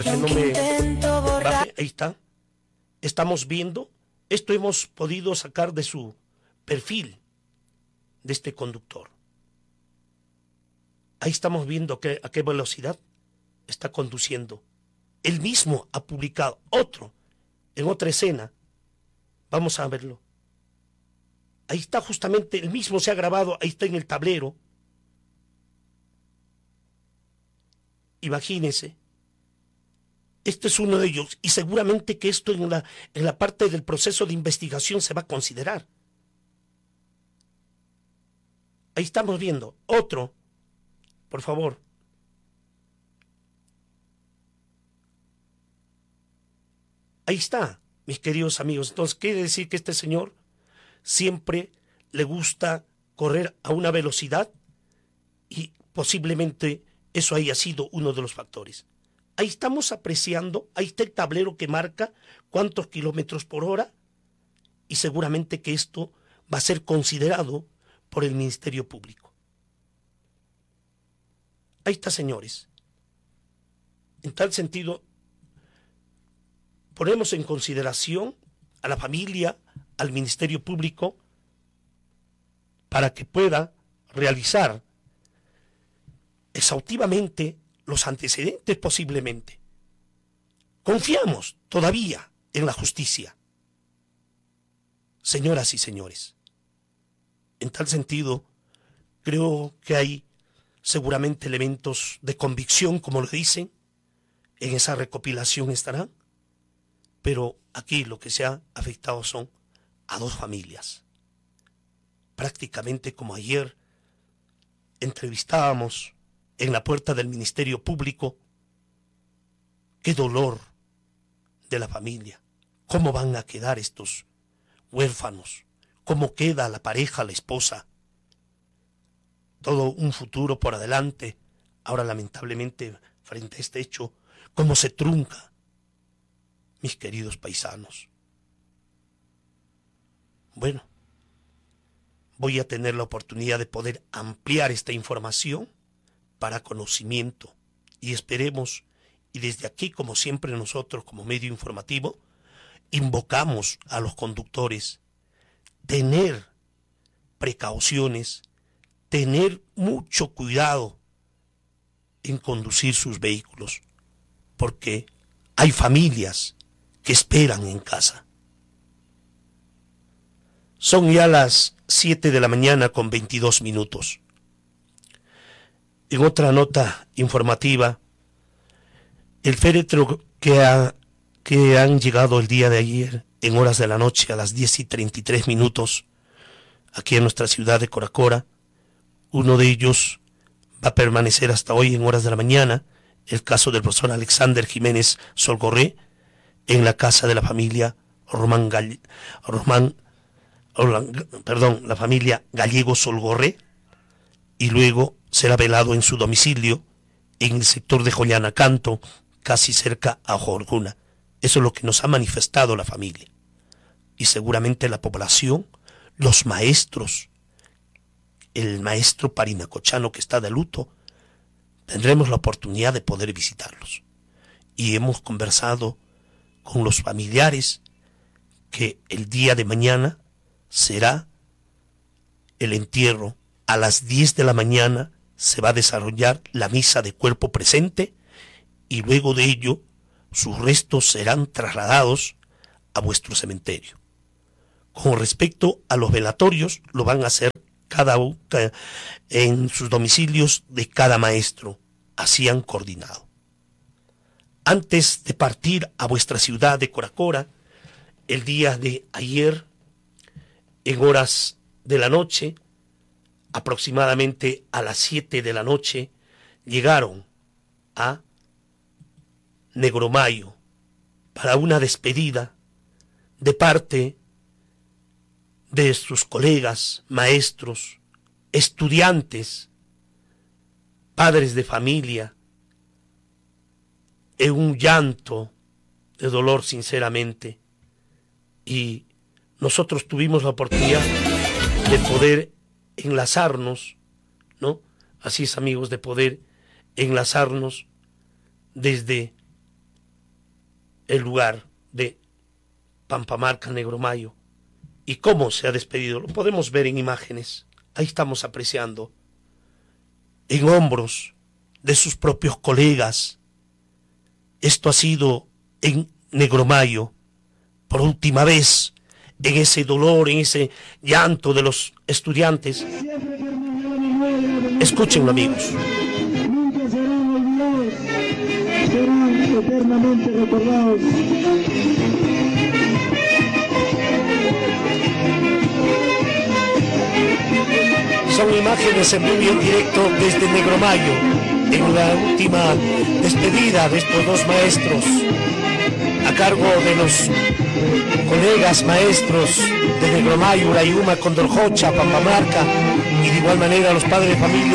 Que no me baje, ahí está. Estamos viendo, esto hemos podido sacar de su perfil de este conductor. Ahí estamos viendo a qué velocidad está conduciendo. Él mismo ha publicado otro en otra escena. Vamos a verlo. Ahí está justamente, el mismo se ha grabado, ahí está en el tablero. Imagínense. Este es uno de ellos, y seguramente que esto en la parte del proceso de investigación se va a considerar. Ahí estamos viendo otro, por favor. Ahí está, mis queridos amigos. Entonces, quiere decir que este señor siempre le gusta correr a una velocidad y posiblemente eso haya sido uno de los factores. Ahí estamos apreciando, ahí está el tablero que marca cuántos kilómetros por hora y seguramente que esto va a ser considerado por el Ministerio Público. Ahí está, señores. En tal sentido, ponemos en consideración a la familia, al Ministerio Público, para que pueda realizar exhaustivamente los antecedentes posiblemente. Confiamos todavía en la justicia. Señoras y señores, en tal sentido, creo que hay seguramente elementos de convicción, como lo dicen, en esa recopilación estarán, pero aquí lo que se ha afectado son a dos familias. Prácticamente como ayer entrevistábamos en la puerta del Ministerio Público, qué dolor de la familia, cómo van a quedar estos huérfanos, cómo queda la pareja, la esposa, todo un futuro por adelante. Ahora lamentablemente frente a este hecho, cómo se trunca, mis queridos paisanos. Bueno, voy a tener la oportunidad de poder ampliar esta información para conocimiento y esperemos, y desde aquí como siempre nosotros como medio informativo invocamos a los conductores tener precauciones, tener mucho cuidado en conducir sus vehículos, porque hay familias que esperan en casa. Son ya las 7 de la mañana con 22 minutos. En otra nota informativa, el féretro que han llegado el día de ayer en horas de la noche a las 10:33 aquí en nuestra ciudad de Coracora, uno de ellos va a permanecer hasta hoy en horas de la mañana, el caso del profesor Alexander Jiménez Solgorré, en la casa de la familia la familia Gallego Solgorré, y luego será velado en su domicilio en el sector de Joyanacanto, casi cerca a Jorguna. Eso es lo que nos ha manifestado la familia. Y seguramente la población, los maestros, el maestro parinacochano que está de luto, tendremos la oportunidad de poder visitarlos. Y hemos conversado con los familiares que el día de mañana será el entierro. A las 10 de la mañana se va a desarrollar la misa de cuerpo presente y luego de ello sus restos serán trasladados a vuestro cementerio. Con respecto a los velatorios, lo van a hacer cada uno en sus domicilios de cada maestro. Así han coordinado. Antes de partir a vuestra ciudad de Coracora, el día de ayer, en horas de la noche, aproximadamente a las 7 de la noche, llegaron a Negromayo para una despedida de parte de sus colegas, maestros, estudiantes, padres de familia, en un llanto de dolor sinceramente. Y nosotros tuvimos la oportunidad de poder enlazarnos, ¿no? Así es, amigos, de poder enlazarnos desde el lugar de Pampamarca, Negromayo, y cómo se ha despedido. Lo podemos ver en imágenes. Ahí estamos apreciando, en hombros de sus propios colegas. Esto ha sido en Negromayo, por última vez, en ese dolor, en ese llanto de los estudiantes. Escúchenlo, amigos. Nunca serán olvidados, serán eternamente recordados. Son imágenes en vivo y en directo desde Negromayo, en la última despedida de estos dos maestros, a cargo de los colegas maestros de Negromayo, Urayuma, Condorjocha, Pampamarca, y de igual manera los padres de familia